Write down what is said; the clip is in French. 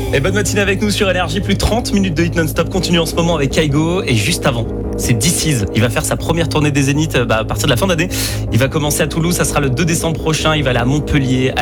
Et bonne matinée avec nous sur Énergie. Plus de 30 minutes de hit non-stop continue en ce moment avec Kaigo. Et juste avant, c'est DC's. Il va faire sa première tournée des Zéniths à partir de la fin d'année. Il va commencer à Toulouse, ça sera le 2 décembre prochain. Il va aller à Montpellier,